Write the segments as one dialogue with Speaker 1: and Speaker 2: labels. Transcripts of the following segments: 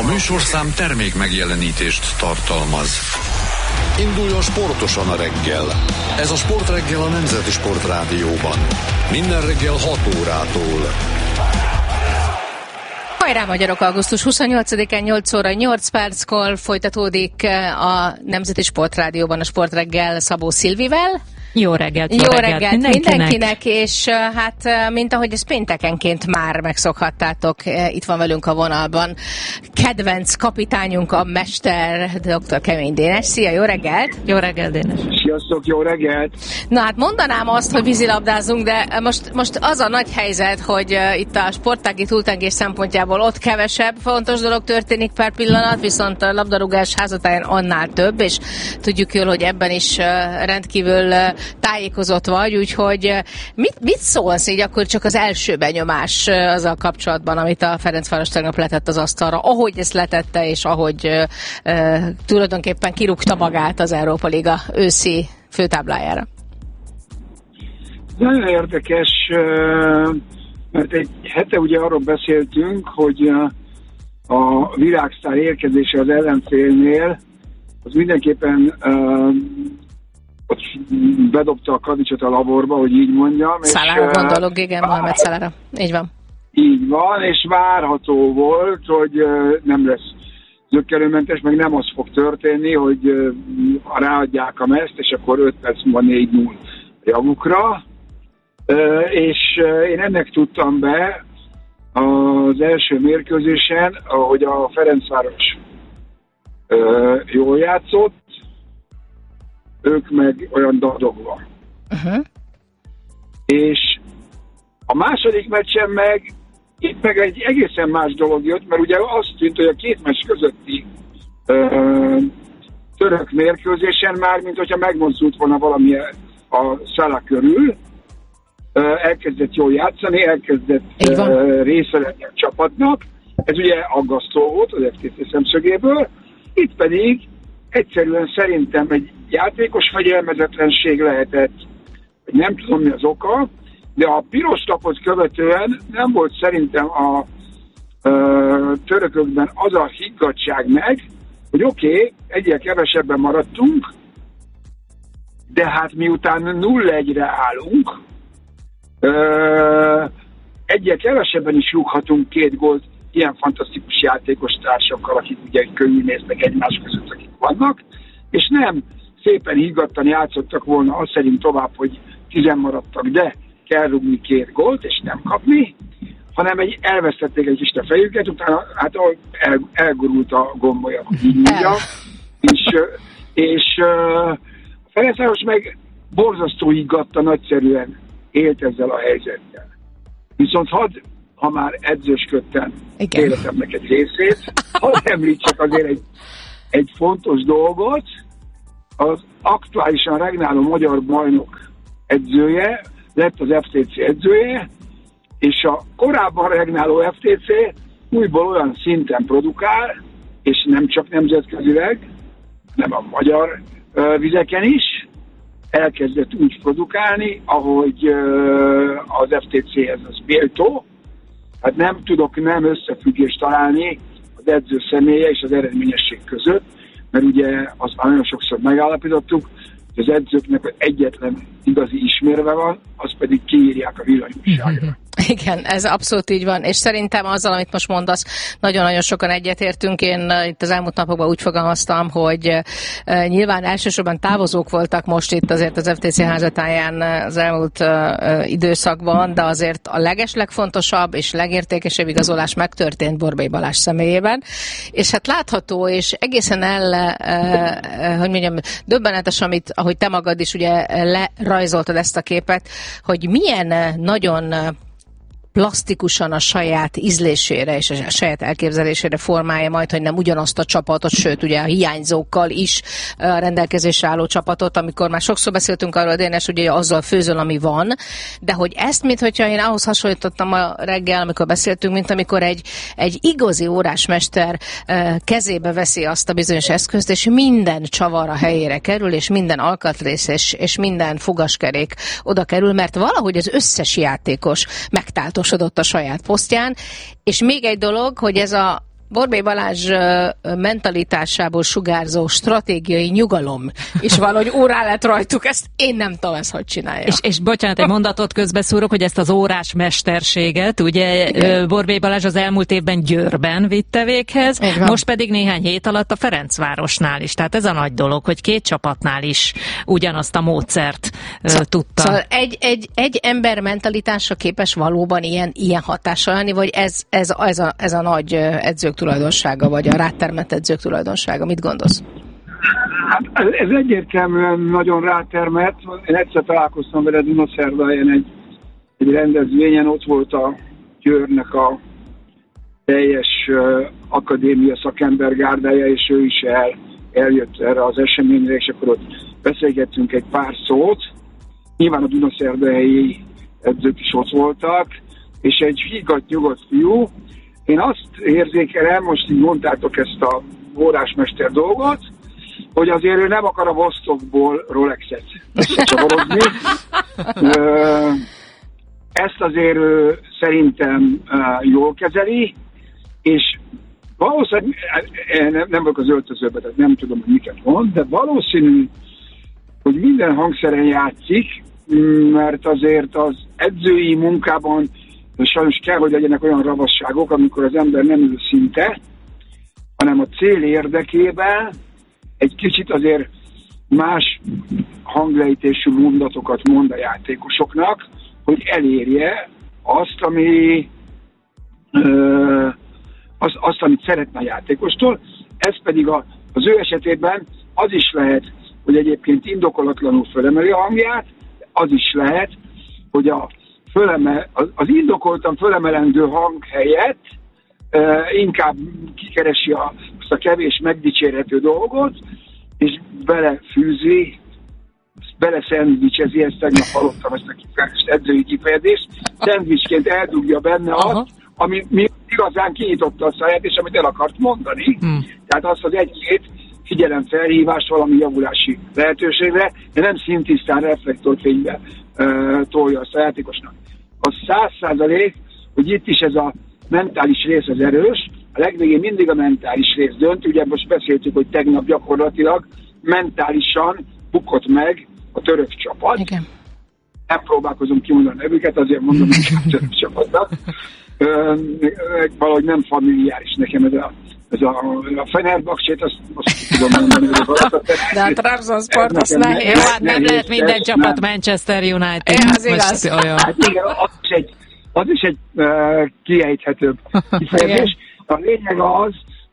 Speaker 1: műsorszám termék megjelenítést tartalmaz. Induljon sportosan a reggel. Ez a Sportreggel a Nemzeti Sportrádióban. Minden reggel 6 órától.
Speaker 2: Hajrá magyarok, augusztus 28-án 8 óra 8 perckor folytatódik a Nemzeti Sportrádióban a Sportreggel Szabó Szilvivel.
Speaker 3: Jó reggelt!
Speaker 2: Jó reggelt mindenkinek, és hát, mint ahogy ezt péntekenként már megszokhattátok, itt van velünk a vonalban kedvenc kapitányunk, a mester, dr. Kemény Dénes. Szia, jó reggelt!
Speaker 3: Jó reggelt, Dénes!
Speaker 4: Sziasztok, jó reggelt!
Speaker 2: Na hát mondanám azt, hogy vízilabdázunk, de most az a nagy helyzet, hogy itt a sportági túltengés szempontjából ott kevesebb fontos dolog történik per pillanat, viszont a labdarúgás házatáján annál több, és tudjuk jól, hogy ebben is rendkívül tájékozott vagy, úgyhogy mit szólsz így akkor csak az első benyomás azzal kapcsolatban, amit a Ferencváros tegnap letett az asztalra, ahogy ezt letette, és ahogy tulajdonképpen kirúgta magát az Európa Liga őszi főtáblájára?
Speaker 4: Nagyon érdekes, mert egy hete ugye arról beszéltünk, hogy a világsztár érkezése az ellenfélnél, az mindenképpen ott bedobta a kavicsot a laborba, hogy így mondjam.
Speaker 2: Szalára gondolok, igen, Mohamed Szalára. Így van.
Speaker 4: Így van, és várható volt, hogy nem lesz zökkenőmentes, meg nem az fog történni, hogy ráadják a mezt, és akkor 5 perc múlva 4-0 javukra. És én ennek tudtam be az első mérkőzésen, hogy a Ferencváros jól játszott, ők meg olyan dadogva. Uh-huh. És a második meccsen meg itt meg egy egészen más dolog jött, mert ugye azt tűnt, hogy a két meccs közötti török mérkőzésen már, mint hogyha megmozdult volna valami a Salah körül, elkezdett jól játszani, elkezdett része lenni a csapatnak. Ez ugye aggasztó volt az FTC szemszögéből. Itt pedig egyszerűen szerintem egy játékos fegyelmezetlenség lehetett, hogy nem tudom mi az oka, de a piros lapot követően nem volt szerintem a törökökben az a higgadtság meg, hogy oké, egyel kevesebben maradtunk, de hát miután 0-1-re állunk, egyel kevesebben is rúghatunk 2 gólt ilyen fantasztikus játékos társakkal, akik ugye körülnéznek egymás között, akik vannak, és nem szépen higgadtan játszottak volna azt szerint tovább, hogy 10 maradtak, de kell rúgni 2 gólt, és nem kapni, hanem elvesztették egy kis a fejüket, utána hát elgurult a gombolya, hogy így mondjam, és a Ferencváros meg borzasztó higgadtan, nagyszerűen élt ezzel a helyzettel. Viszont ha már edzősködtem életemnek egy részét, hadd említsek azért egy fontos dolgot, az aktuálisan regnáló magyar bajnok edzője lett az FTC edzője, és a korábban regnáló FTC újból olyan szinten produkál, és nem csak nemzetközileg, hanem a magyar vizeken is, elkezdett úgy produkálni, ahogy az FTC-hez az méltó. Hát nem tudok összefüggést találni az edző személye és az eredményesség között, mert ugye azt nagyon sokszor megállapítottuk, hogy az edzőknek egyetlen igazi ismérve van, az pedig kiírják a villanyújságra.
Speaker 2: Igen, ez abszolút így van, és szerintem azzal, amit most mondasz, nagyon-nagyon sokan egyetértünk. Én itt az elmúlt napokban úgy fogalmaztam, hogy nyilván elsősorban távozók voltak most itt azért az FTC házatáján az elmúlt időszakban, de azért a legfontosabb és legértékesebb igazolás megtörtént Borbély Balázs személyében, és hát látható, és egészen döbbenetes, ahogy te magad is ugye lerajzoltad ezt a képet, hogy milyen nagyon plastikusan a saját ízlésére és a saját elképzelésére formálja majd, hogy nem ugyanazt a csapatot, sőt ugye a hiányzókkal is a rendelkezésre álló csapatot, amikor már sokszor beszéltünk arról, Dénes, ugye azzal főzöl, ami van, de hogy ezt, minthogyha én ahhoz hasonlítottam a reggel, amikor beszéltünk, mint amikor egy igazi órásmester kezébe veszi azt a bizonyos eszközt, és minden csavar a helyére kerül, és minden alkatrész és minden fogaskerék oda kerül, mert valahogy az összes játékos megtáltosodott a saját posztján, és még egy dolog, hogy ez a Borbély Balázs mentalitásából sugárzó stratégiai nyugalom, és valahogy órá lett rajtuk, ezt én nem tudom, ezt hogy csinálja.
Speaker 3: És bocsánat, egy mondatot közbeszúrok, hogy ezt az órás mesterséget, ugye Borbély Balázs az elmúlt évben Győrben vitte véghez, most pedig néhány hét alatt a Ferencvárosnál is. Tehát ez a nagy dolog, hogy két csapatnál is ugyanazt a módszert tudta.
Speaker 2: Szóval egy ember mentalitása képes valóban ilyen hatással lenni, vagy ez a nagy edzők tulajdonsága, vagy a rátermett edzők tulajdonsága? Mit gondolsz?
Speaker 4: Hát ez egyértelműen nagyon rátermett. Én egyszer találkoztam vele Dunaszerdahelyen egy rendezvényen, ott volt a Győrnek a teljes akadémia szakembergárdája, és ő is eljött erre az eseményre, és akkor ott beszélgettünk egy pár szót. Nyilván a dunaszerdahelyi edzők is ott voltak, és egy higgadt, nyugodt fiú. Én azt érzékelem, most így mondtátok ezt a órásmester dolgot, hogy azért ő nem akar a Vostokból Rolexet összecsavarozni. Ezt azért szerintem jól kezeli, és valószínűleg, nem vagyok az öltözőben, tehát nem tudom, hogy miket mond, de valószínű, hogy minden hangszeren játszik, mert azért az edzői munkában sajnos kell, hogy legyenek olyan ravasságok, amikor az ember nem őszinte, hanem a cél érdekében egy kicsit azért más hanglejtésű mondatokat mond a játékosoknak, hogy elérje azt, amit szeretne a játékostól. Ez pedig az ő esetében az is lehet, hogy egyébként indokolatlanul fölemeli a hangját, az is lehet, hogy az indokoltan fölemelendő hang helyett inkább kikeresi azt a kevés megdicsérhető dolgot, és beleszendvicsezi, ezt tegnap hallottam ezt a edzői kifejezést, szendvicsként eldugja benne azt, ami igazán kinyitotta a száját, és amit el akart mondani. Tehát azt az egy-két figyelemfelhívás valami javulási lehetőségre, de nem szintisztán reflektorfénybe tolja azt a játékosnak. Az 100%, hogy itt is ez a mentális rész az erős, a legvégén mindig a mentális rész dönt, ugye most beszéltük, hogy tegnap gyakorlatilag mentálisan bukott meg a török csapat.
Speaker 2: Igen.
Speaker 4: Nem próbálkozom kimondani a nevüket, azért mondom, hogy a török csapatnak. Valahogy nem familiáris nekem ez a Fenerbahcsét, azt tudom mondani, hogy valakat.
Speaker 2: De a Trabzonsport, azt nehéz.
Speaker 3: Jó, hát nem lehet minden csapat Manchester United.
Speaker 2: Az igaz.
Speaker 4: Hát igen, az is egy kiejthetőbb kifejezés. A lényeg az,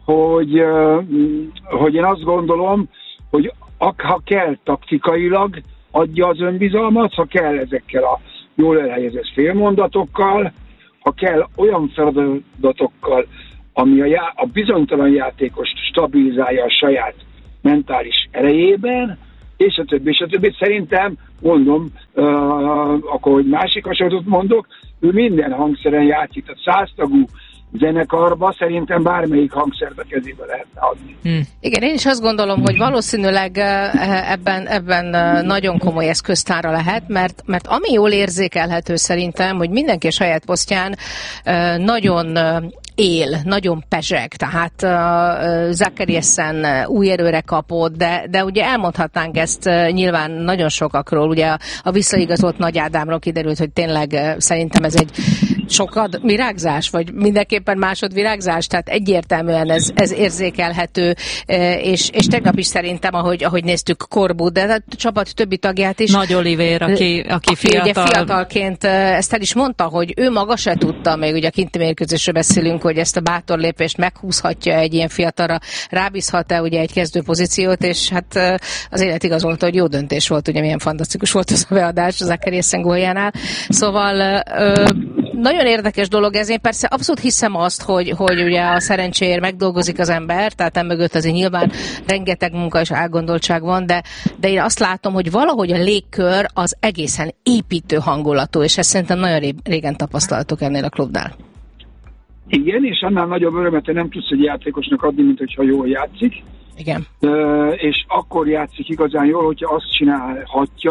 Speaker 4: hogy én azt gondolom, hogy ha kell taktikailag adja az önbizalmat, ha kell ezekkel a jól elhelyezett félmondatokkal, ha kell olyan feladatokkal, ami a bizonytalan játékost stabilizálja a saját mentális erejében, és a többi. Szerintem, mondom, akkor hogy másik hasonlót mondok, ő minden hangszeren játszik, tehát 100 tagú zenekarba szerintem bármelyik hangszert a kezébe lehetne adni.
Speaker 2: Igen, én is azt gondolom, hogy valószínűleg ebben nagyon komoly eszköztára lehet, mert ami jól érzékelhető szerintem, hogy mindenki a saját posztján nagyon él, nagyon pezseg, tehát Zakariasen új erőre kapott, de ugye elmondhatnánk ezt nyilván nagyon sokakról, ugye a visszaigazolt Nagy Ádámról kiderült, hogy tényleg szerintem ez egy sokad virágzás, vagy mindenképpen másodvirágzás, tehát egyértelműen ez érzékelhető, és tegnap is szerintem, ahogy néztük Korbu, de a csapat többi tagját is.
Speaker 3: Nagy Olivér, aki fiatal.
Speaker 2: Ugye fiatalként ezt el is mondta, hogy ő maga se tudta, még ugye a kinti mérkőzésről beszélünk, hogy ezt a bátor lépést meghúzhatja egy ilyen fiatalra, rábízhat-e ugye egy kezdő pozíciót, és hát az élet igazolta, hogy jó döntés volt, ugye milyen fantasztikus volt az a beadás az Zakariasen góljánál. Szóval nagyon érdekes dolog ez. Én persze abszolút hiszem azt, hogy ugye a szerencséért megdolgozik az ember, tehát emögött azért nyilván rengeteg munka és elgondoltság van, de én azt látom, hogy valahogy a légkör az egészen építő hangulatú, és ezt szerintem nagyon régen tapasztaltuk ennél a klubnál.
Speaker 4: Igen, és annál nagyobb örömet nem tudsz egy játékosnak adni, mint hogyha jól játszik.
Speaker 2: Igen.
Speaker 4: És akkor játszik igazán jól, hogyha azt csinálhatja,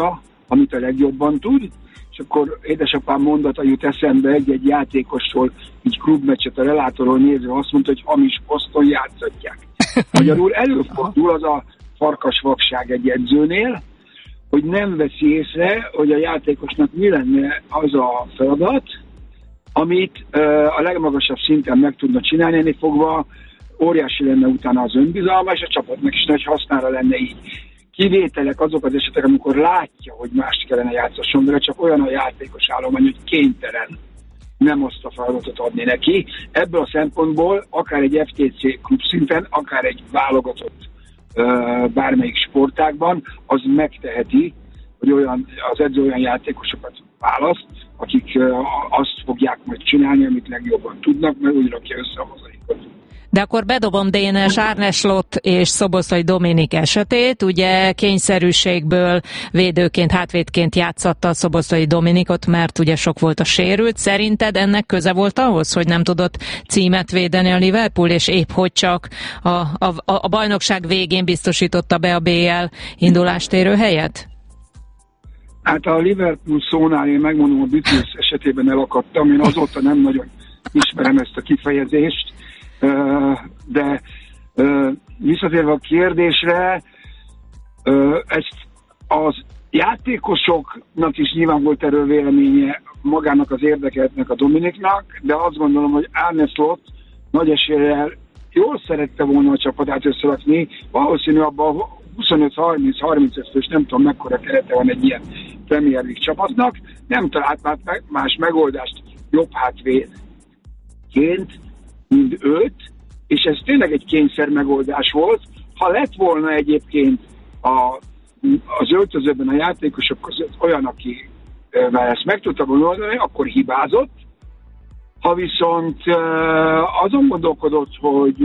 Speaker 4: amit a legjobban tud, és akkor édesapám mondata jut eszembe egy játékosról, így klubmeccset a relátorról nézve azt mondta, hogy hamis poszton játszatják. Magyarul előfordul az a farkas vakság egy edzőnél, hogy nem veszi észre, hogy a játékosnak mi lenne az a feladat, amit a legmagasabb szinten meg tudna csinálni, ennél fogva óriási lenne utána az önbizalma, és a csapatnak is nagy hasznára lenne így. Kivételek azok az esetek, amikor látja, hogy mást kellene játszasson, de csak olyan a játékos állomány, hogy kénytelen nem azt a feladatot adni neki. Ebből a szempontból akár egy FTC klubszinten, akár egy válogatott bármelyik sportágban, az megteheti, hogy az edző olyan játékosokat választ, akik azt fogják majd csinálni, amit legjobban tudnak, mert úgy rakja össze a mozaikot.
Speaker 3: De akkor bedobom Dénes Arnes Lott és Szoboszlai Dominik esetét. Ugye kényszerűségből védőként, hátvédként játszatta a Szoboszlai Dominikot, mert ugye sok volt a sérült. Szerinted ennek köze volt ahhoz, hogy nem tudott címet védeni a Liverpool, és épp hogy csak a bajnokság végén biztosította be a BL indulástér helyet?
Speaker 4: Hát a Liverpool szónál én megmondom, a Beatles esetében elakadtam. Én azóta nem nagyon ismerem ezt a kifejezést. De visszatérve a kérdésre, ezt az játékosoknak is nyilván volt erről véleménye, magának az érdekeltnek, a Dominiknak, de azt gondolom, hogy Arne Slot nagy eséllyel jól szerette volna a csapatát összerakni, valószínű abban 25-30-35 fős, nem tudom mekkora kerete van egy ilyen Premier League csapatnak, nem talált más megoldást jobb hátvédként, mint őt, és ez tényleg egy kényszer megoldás volt. Ha lett volna egyébként az öltözőben a játékosok között olyan, akivel ezt meg tudta volna oldani, akkor hibázott. Ha viszont azon gondolkodott,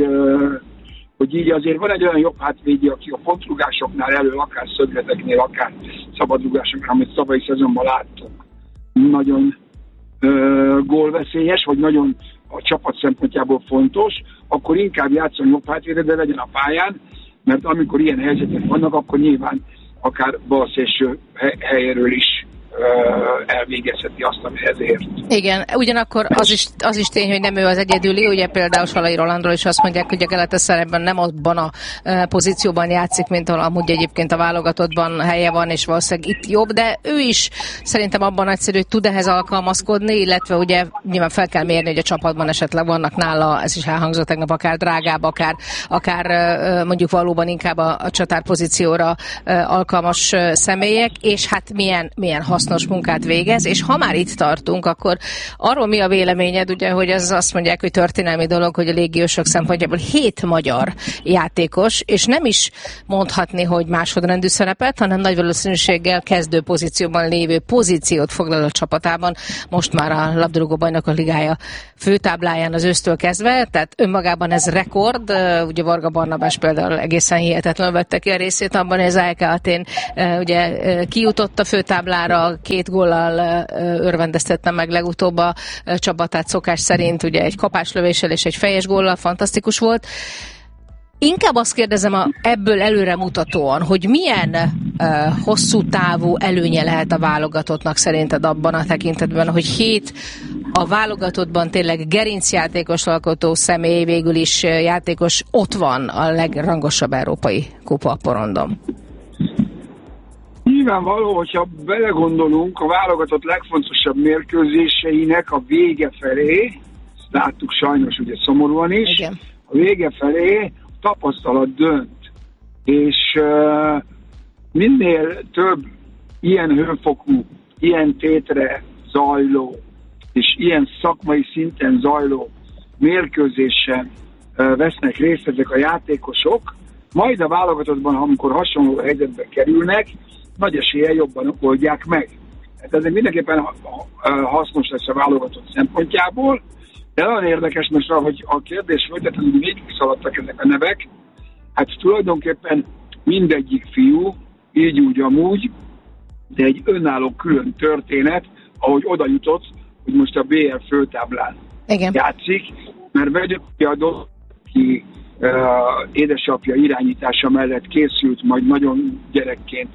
Speaker 4: hogy így azért van egy olyan jobb hátvédje, aki a pontrugásoknál elő, akár szögleteknél, akár szabadrugásoknál, amit tavalyi szezonban láttunk, nagyon gólveszélyes, vagy nagyon a csapat szempontjából fontos, akkor inkább játszon jobb hátvédet, de legyen a pályán, mert amikor ilyen helyzetek vannak, akkor nyilván akár balszélső helyéről is elvégezheti azt, amihez ért.
Speaker 2: Igen, ugyanakkor az is tény, hogy nem ő az egyedüli, ugye például Salai Rolandról is azt mondják, hogy a Galatasaray-ben nem abban a pozícióban játszik, mint ahol amúgy egyébként a válogatottban helye van, és valószínűleg itt jobb, de ő is szerintem abban nagyszerű, hogy tud ehhez alkalmazkodni, illetve ugye nyilván fel kell mérni, hogy a csapatban esetleg vannak nála, ez is elhangzott tegnap, akár drágább, akár mondjuk valóban inkább a csatár pozícióra alkalmas személyek, és hát milyen hasznos munkát végez, és ha már itt tartunk, akkor arról mi a véleményed, ugye, hogy az azt mondják, hogy történelmi dolog, hogy a légiósok szempontjából 7 magyar játékos, és nem is mondhatni, hogy másodrendű szerepet, hanem nagy valószínűséggel kezdő pozícióban lévő pozíciót foglal a csapatában, most már a labdarúgó bajnokok ligája főtábláján az ősztől kezdve, tehát önmagában ez rekord, ugye Varga Barnabás például egészen hihetetlenül vette ki a részét abban, hogy az AEK Athén ugye kijutott a főtáblára, 2 góllal örvendeztette meg legutóbb a csapatát szokás szerint, ugye egy kapáslövéssel és egy fejes góllal, fantasztikus volt. Inkább azt kérdezem ebből előre mutatóan, hogy milyen hosszú távú előnye lehet a válogatottnak szerinted abban a tekintetben, hogy 7 a válogatottban tényleg gerincjátékos alkotó személy, végül is játékos ott van a legrangosabb európai kupa porondon.
Speaker 4: Nyilvánvaló, hogyha belegondolunk a válogatott legfontosabb mérkőzéseinek a vége felé, ezt láttuk sajnos ugye szomorúan is, igen. A vége felé tapasztalat dönt, és minél több ilyen hőfokú, ilyen tétre zajló, és ilyen szakmai szinten zajló mérkőzésen vesznek részt ezek a játékosok, majd a válogatottban, amikor hasonló helyzetbe kerülnek, nagy eséllyel jobban oldják meg. Hát ez mindenképpen hasznos lesz a válogatott szempontjából, de nagyon érdekes most, hogy a kérdés folytatlan, hogy végig szaladtak ezek a nevek, hát tulajdonképpen mindegyik fiú, így úgy amúgy, de egy önálló külön történet, ahogy oda jutott, hogy most a BL főtáblán játszik, mert Vegyöpjadó, ki édesapja irányítása mellett készült, majd nagyon gyerekként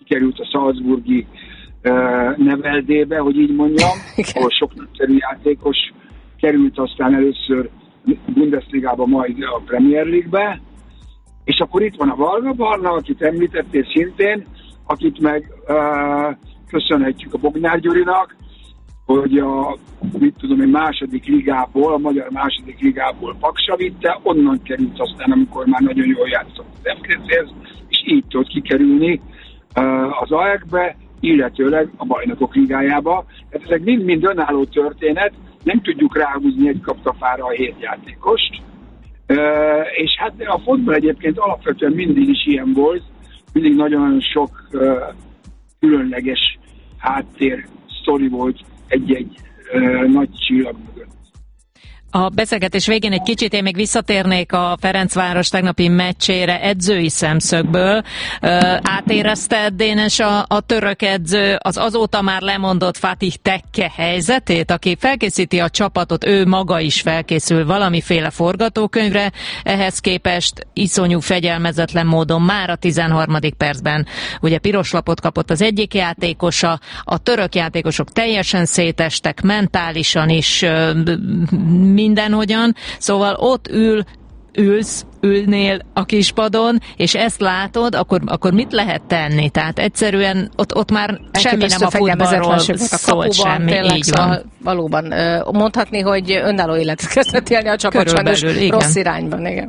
Speaker 4: kikerült a salzburgi neveldébe, hogy így mondjam, ahol sok nagyszerű játékos került aztán először Bundesligába, majd a Premier League-be, és akkor itt van a Varga Barna, akit említettél szintén, akit meg köszönhetjük a Bognár Gyurinak, hogy a második ligából, a magyar második ligából Paksa vitte, onnan került aztán, amikor már nagyon jól játszott az MKC-hez, és így tudott kikerülni az AEK-be, illetőleg a Bajnokok Ligájába. Tehát ezek mind önálló történet, nem tudjuk ráhúzni egy kaptafára a 7 játékost. És hát a fotball egyébként alapvetően mindig is ilyen volt, mindig nagyon sok különleges háttér sztori volt egy-egy nagy csillag mögött.
Speaker 3: A beszélgetés végén egy kicsit én még visszatérnék a Ferencváros tegnapi meccsére edzői szemszögből. Átérezted, Dénes, a török edző az azóta már lemondott Fatih Tekke helyzetét, aki felkészíti a csapatot, ő maga is felkészül valamiféle forgatókönyvre, ehhez képest iszonyú fegyelmezetlen módon már a 13. percben ugye piros lapot kapott az egyik játékosa, a török játékosok teljesen szétestek, mentálisan is mindenhogyan, szóval ott ülnél a kispadon, és ezt látod, akkor mit lehet tenni? Tehát egyszerűen ott már semmi nem a futballról szólt semmi.
Speaker 2: Tényleg, így van. Szóval valóban mondhatni, hogy önálló életet kezdett élni a csapat, sajnos rossz irányban. Igen.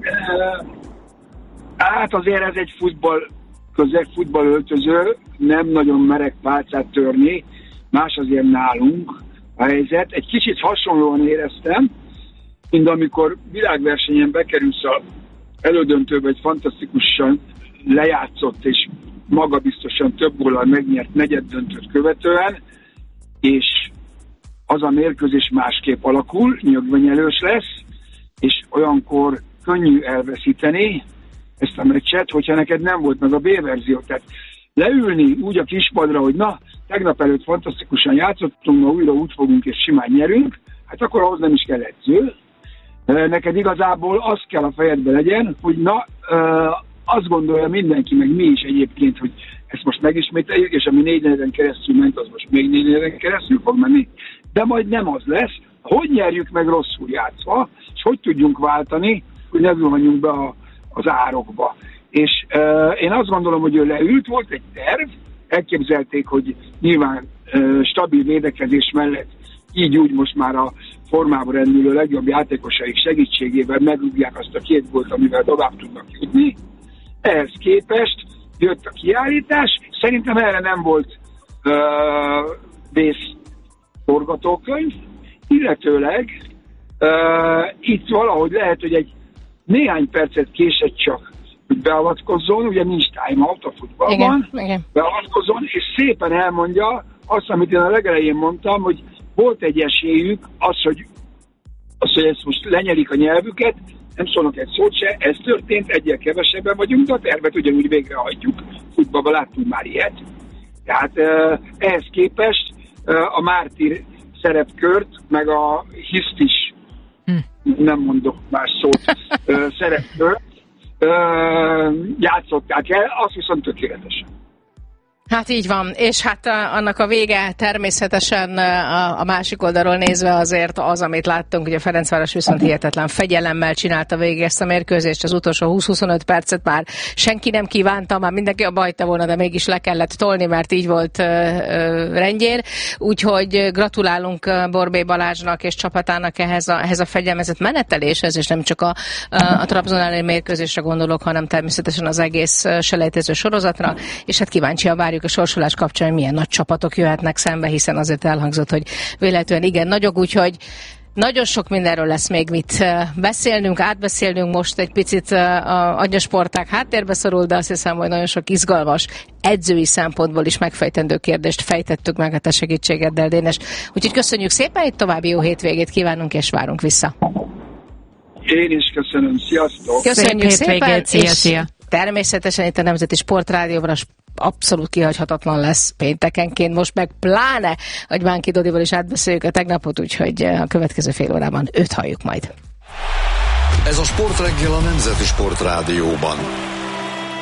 Speaker 4: Hát azért ez egy futballöltöző, nem nagyon merek pálcát törni, más azért nálunk a helyzet. Egy kicsit hasonlóan éreztem, mint amikor világversenyen bekerülsz az elődöntőbe egy fantasztikusan lejátszott és magabiztosan több góllal megnyert negyeddöntőt követően, és az a mérkőzés másképp alakul, nyögvenyelős lesz, és olyankor könnyű elveszíteni ezt a meccset, hogyha neked nem volt meg a B-verzió. Tehát leülni úgy a kispadra, hogy na, tegnap előtt fantasztikusan játszottunk, ma újra úgy fogunk és simán nyerünk, hát akkor ahhoz nem is kell edző. Neked igazából az kell a fejedbe legyen, hogy azt gondolja mindenki, meg mi is egyébként, hogy ezt most megismételjük, és ami 4 negyeden keresztül ment, az most még 4 negyeden keresztül fog menni, de majd nem az lesz. Hogy nyerjük meg rosszul játszva, és hogy tudjunk váltani, hogy ne zuhanjunk be az árokba. És én azt gondolom, hogy ő leült, volt egy terv, elképzelték, hogy nyilván stabil védekezés mellett így úgy most már a formában rendülő legjobb játékosaik segítségével megrúgják azt a 2 gólt, amivel tovább tudnak jutni. Ehhez képest jött a kiállítás, szerintem erre nem volt vészforgatókönyv, illetőleg itt valahogy lehet, hogy egy néhány percet késett csak, hogy beavatkozzon, ugye nincs time-out a futballban, igen. Beavatkozzon, és szépen elmondja azt, amit én a legelején mondtam, hogy volt egy esélyük, hogy ezt most lenyelik a nyelvüket, nem szólnak egy szót se, ez történt, egyel kevesebben vagyunk, de a tervet ugyanúgy végrehajtjuk. Futballban láttunk már ilyet. Tehát ehhez képest a mártír szerepkört, meg a hisztis, nem mondok más szót, szerepkört játszották el, azt viszont tökéletesen.
Speaker 2: Hát így van, és hát annak a vége természetesen a másik oldalról nézve azért az, amit láttunk, hogy a Ferencváros viszont hihetetlen fegyelemmel csinálta végig ezt a mérkőzést, az utolsó 20-25 percet már senki nem kívánta, már mindenki abba hagyta volna, de mégis le kellett tolni, mert így volt rendjén. Úgyhogy gratulálunk Borbély Balázsnak és csapatának ehhez a fegyelmezett meneteléshez, és nem csak a Trabzon elleni mérkőzésre gondolok, hanem természetesen az egész selejtező sorozatra, és hát kíváncsian várjuk a sorsolás kapcsán, hogy milyen nagy csapatok jöhetnek szembe, hiszen azért elhangzott, hogy véletlenül igen nagyok, úgyhogy nagyon sok mindenről lesz még mit beszélnünk, átbeszélnünk most egy picit a anyasportág háttérbe szorul, de azt hiszem, hogy nagyon sok izgalmas edzői szempontból is megfejtendő kérdést fejtettük meg a te segítségeddel, Dénes. Úgyhogy köszönjük szépen, itt további jó hétvégét kívánunk, és várunk vissza.
Speaker 4: Én is köszönöm, sziasztok!
Speaker 2: Köszönjük szépen,
Speaker 3: szia.
Speaker 2: Természetesen itt a Nemzeti Sportrádióban abszolút kihagyhatatlan lesz péntekenként, most meg pláne, hogy Bánki Dodival is átbeszéljük a tegnapot, úgyhogy a következő fél órában őt halljuk majd.
Speaker 1: Ez a Sportreggel a Nemzeti Sportrádióban.